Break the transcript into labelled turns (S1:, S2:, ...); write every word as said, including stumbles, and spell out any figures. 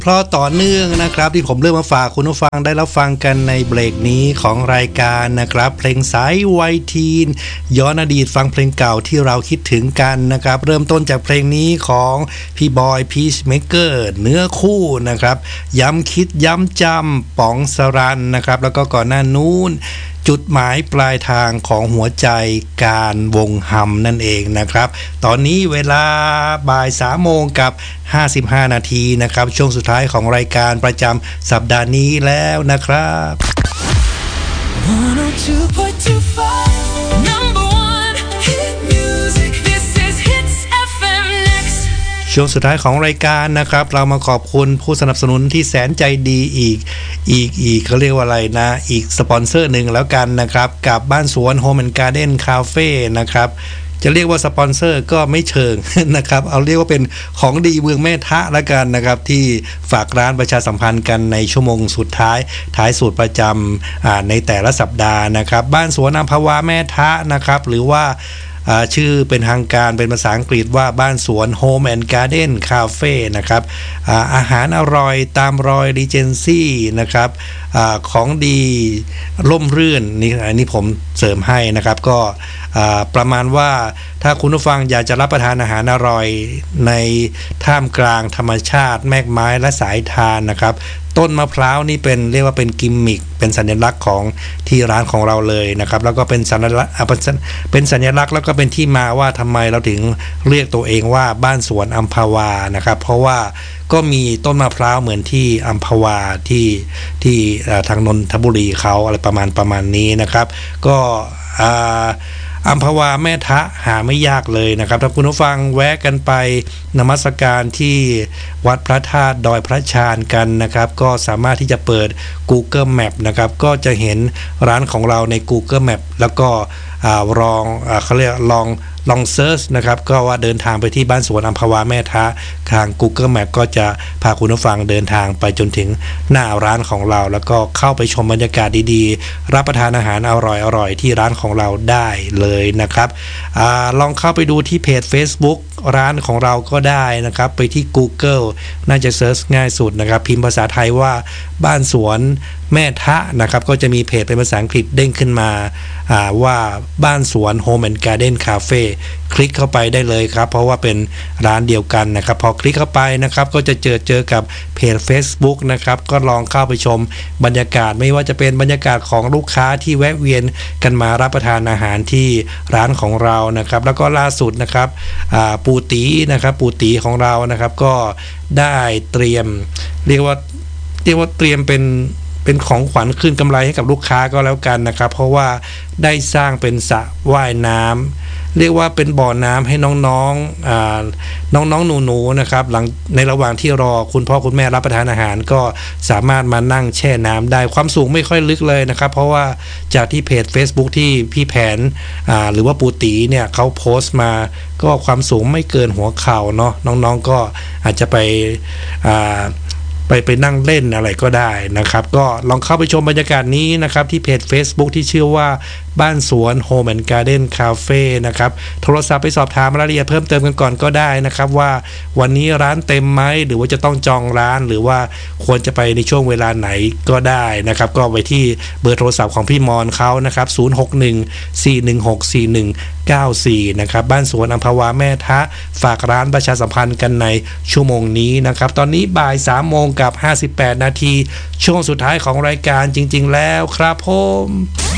S1: เพราะต่อเนื่องนะครับที่ผมเลือกมาฝากคุณผู้ฟังได้รับฟังกันในเบรกนี้ของรายการนะครับเพลงสายวัยทีนย้อนอดีตฟังเพลงเก่าที่เราคิดถึงกันนะครับเริ่มต้นจากเพลงนี้ของพี่บอยพีชเมเกอร์เนื้อคู่นะครับย้ำคิดย้ำจำป๋องสรันนะครับแล้วก็ก่อนหน้านู้นจุดหมายปลายทางของหัวใจการวงหำนั่นเองนะครับตอนนี้เวลาบ่ายสามโมงกับห้าสิบห้านาทีนะครับช่วงสุดท้ายของรายการประจำสัปดาห์นี้แล้วนะครับช่วงสุดท้ายของรายการนะครับเรามาขอบคุณผู้สนับสนุนที่แสนใจดีอีกอีกอีกเขาเรียกว่าอะไรนะอีกสปอนเซอร์หนึ่งแล้วกันนะครับกับบ้านสวน Home and Garden Cafe นะครับจะเรียกว่าสปอนเซอร์ก็ไม่เชิงนะครับเอาเรียกว่าเป็นของดีเมืองแม่ทะละกันนะครับที่ฝากร้านประชาสัมพันธ์กันในชั่วโมงสุดท้ายท้ายสูตรประจำในแต่ละสัปดาห์นะครับบ้านสวนอัมพวาแม่ทะนะครับหรือว่าชื่อเป็นทางการเป็นภาษาอังกฤษว่าบ้านสวน Home and Garden Cafe นะครับอาอาหารอร่อยตามรอย Regency นะครับอาของดีร่มรื่นนี่อันนี้ผมเสริมให้นะครับก็ประมาณว่าถ้าคุณผู้ฟังอยากจะรับประทานอาหารอร่อยในท่ามกลางธรรมชาติแมกไม้และสายทานนะครับต้นมะพร้าวนี่เป็นเรียกว่าเป็นกิมมิคเป็นสัญลักษณ์ของที่ร้านของเราเลยนะครับแล้วก็เป็นสัญลักษณ์เป็นสัญลักษณ์แล้วก็เป็นที่มาว่าทำไมเราถึงเรียกตัวเองว่าบ้านสวนอัมพวานะครับเพราะว่าก็มีต้นมะพร้าวเหมือนที่อัมพวาที่ที่ทางนนทบุรีเขาอะไรประมาณประมาณนี้นะครับก็อัมพวาแม่ทะหาไม่ยากเลยนะครับถ้าคุณผู้ฟังแวะกันไปนมัสการที่วัดพระธาตุดอยพระชานกันนะครับก็สามารถที่จะเปิด Google Map นะครับก็จะเห็นร้านของเราใน Google Map แล้วก็ลองเขาเรียกลองลองเซิร์ชนะครับก็ว่าเดินทางไปที่บ้านสวนอัมพวาแม่ทะทาง Google Map ก็จะพาคุณผู้ฟังเดินทางไปจนถึงหน้าร้านของเราแล้วก็เข้าไปชมบรรยากาศดีๆรับประทานอาหารอร่อยๆที่ร้านของเราได้เลยนะครับอ่าลองเข้าไปดูที่เพจ Facebook ร้านของเราก็ได้นะครับไปที่ Google น่าจะเซิร์ชง่ายสุดนะครับพิมพ์ภาษาไทยว่าบ้านสวนแม่ทะนะครับก็จะมีเพจเป็นภาษาอังกฤษเด้งขึ้นมาว่าบ้านสวน Home and Garden Cafe คลิกเข้าไปได้เลยครับเพราะว่าเป็นร้านเดียวกันนะครับพอคลิกเข้าไปนะครับก็จะเจอเจอกับเพจ Facebook นะครับก็ลองเข้าไปชมบรรยากาศไม่ว่าจะเป็นบรรยากาศของลูกค้าที่แวะเวียนกันมารับประทานอาหารที่ร้านของเรานะครับแล้วก็ล่าสุดนะครับปูตีนะครับปูตีของเรานะครับก็ได้เตรียมเรียกว่าเรียกว่าเตรียมเป็นเป็นของขวัญคืนกำไรให้กับลูกค้าก็แล้วกันนะครับเพราะว่าได้สร้างเป็นสระว่ายน้ำเรียกว่าเป็นบ่อน้ำให้น้องๆอ่าน้องๆหนูๆนะครับหลังในระหว่างที่รอคุณพ่อคุณแม่รับประทานอาหารก็สามารถมานั่งแช่น้ำได้ความสูงไม่ค่อยลึกเลยนะครับเพราะว่าจากที่เพจ Facebook ที่พี่แผนอ่าหรือว่าปูตีเนี่ยเขาโพสต์มาก็ความสูงไม่เกินหัวเข่าเนาะน้องๆก็อาจจะไปอ่าไปไปนั่งเล่นอะไรก็ได้นะครับก็ลองเข้าไปชมบรรยากาศนี้นะครับที่เพจ Facebook ที่ชื่อว่าบ้านสวน Home and Garden Cafe นะครับโทรศัพท์ไปสอบถามรายละเอียดเพิ่มเติมกันก่อนก็ได้นะครับว่าวันนี้ร้านเต็มไหมหรือว่าจะต้องจองร้านหรือว่าควรจะไปในช่วงเวลาไหนก็ได้นะครับก็ไปที่เบอร์โทรศัพท์ของพี่มอนเขานะครับศูนย์ หก หนึ่ง สี่ หนึ่ง หก สี่ หนึ่ง เก้า สี่นะครับบ้านสวนอัมพวาแม่ทะฝากร้านประชาสัมพันธ์กันในชั่วโมงนี้นะครับตอนนี้บ่ายสามโมงกับห้าสิบแปดนาทีช่วงสุดท้ายของรายการจริงๆแล้วครับผม